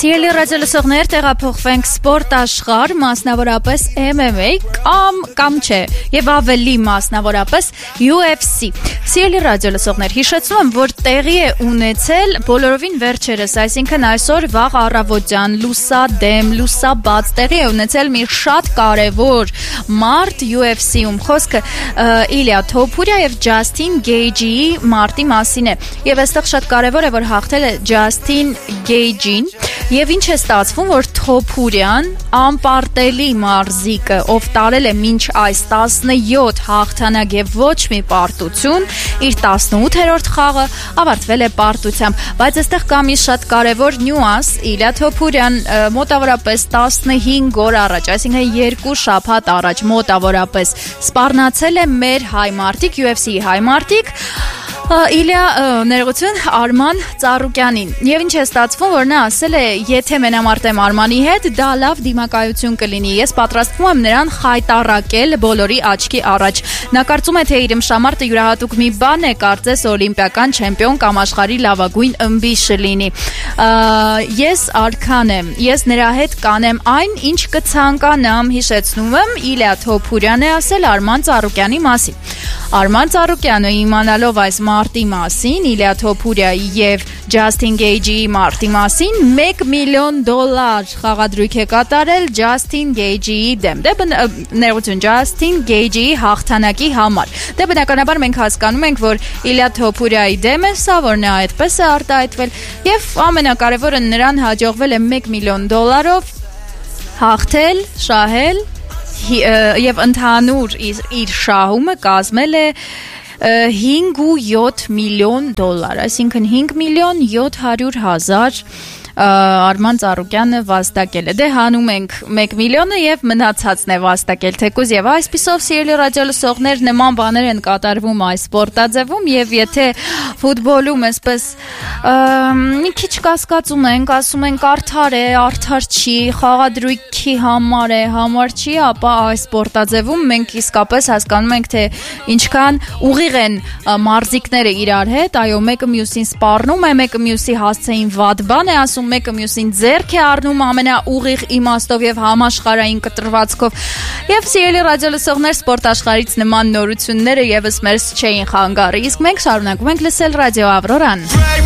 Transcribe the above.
Սիրելի ռադիոլսողներ, տեղափոխվենք սպորտ աշխարհ, մասնավորապես MMA կամ չէ, եւ ավելի մասնավորապես UFC։ Սիրելի ռադիոլսողներ, հիշեցնում եմ, որ տեղի է ունեցել բոլորովին վերջերս, այսինքն այսօր վաղ առավոտյան, լուսադեմ, լուսաբաց տեղի է ունեցել մի շատ կարևոր մարդ UFC-ում։ Խոսքը Իլիա Թոփուրյա եւ Ջասթին Գեյջի մարտի մասին է։ Եվ այստեղ շատ կարևոր է, որ հաղթել է Ջասթին Գեյջին։ Եվ ինչ է ստացվում, որ Թոփուրյան անպարտելի մարզիկը, ով տարել է մինչ այս 17 հաղթանակ եւ ոչ մի պարտություն, իր 18-րդ խաղը ավարտվել է պարտությամբ։ Բայց այստեղ կա մի շատ կարևոր նյուանս, Իլիա Թոփուրյան մոտավորապես 15 օր առաջ, այսինքն 2 շաբաթ առաջ մոտավորապես սպառնացել է մեր հայ մարտիկ, UFC-ի հայ մարտիկ Իլիա ներողություն Արման Ծառուկյանին։ Եվ ինչ է ստացվում, որ նա ասել է, եթե մենամարտեմ Արմանի հետ, դա լավ դիմակայություն կլինի։ Ես պատրաստվում եմ նրան խայտառակել բոլորի աչքի առաջ։ Նա կարծում է, թե իր ըմբշամարտը յուրահատուկ մի բան է, կարծես օլիմպիական չեմպիոն կամ աշխարհի լավագույն ըմբիշը լինի։ Ես արքան եմ, ես նրա հետ կանեմ այն, ինչ կցանկանամ, հիշեցնում եմ, Իլիա Թոփուրյան է ասել Արման Ծառուկյանի մասին։ Արման Ծառուկյանը իմանալով այս մարտի մասին, Իլիա Թոփուրյայի եւ Ջասթին Գեյջի մարտի մասին $1 միլիոն խաղադրույք է կատարել Ջասթին Գեյջիի դեմ։ Ներողություն, Ջասթին Գեյջիի հաղթանակի համար։ Դե բնականաբար մենք հասկանում ենք, որ Իլիա Թոփուրյայի դեմ է սա, որ նա այդպես է արտահայտվել եւ ամենակարևորը նրան հաջողվել է $1 միլիոն հաղթել, շահել եւ ընդհանուր իր շահումը կազմել է $5.7 միլիոն, այսինքն 5.700.000 Արման Ծառուկյանը վաստակել է։ Դե հանում ենք 1 միլիոնը եւ մնացածն է վաստակել թեկուզ եւ այսպիսով սիրելի ռադիոլսողներ նման բաներ են կատարվում այս սպորտաձևում եւ եթե ֆուտբոլում այսպես մի քիչ կասկածում ենք, ասում ենք արդար է, արդար չի, խաղադրույքի համար է, համար չի, ապա այս սպորտաձևում մենք իսկապես հասկանում ենք, թե ինչքան ուղիղ են մարզիկները իրար հետ, այո, մեկը մյուսին սպառնում է, մեկը մյուսի հասցեին վատ բան է ասում, մեկը մյուսին ձեռք է առնում ամենաուղիղ իմաստով եւ համաշխարհային կտրվածքով։ Եվ սիրելի ռադիոլսողներ, սպորտ աշխարհից նման նորությունները եւս մեզ չէին խանգարի։ Իսկ մենք շարունակում ենք լսել ռադիո Ավրորան։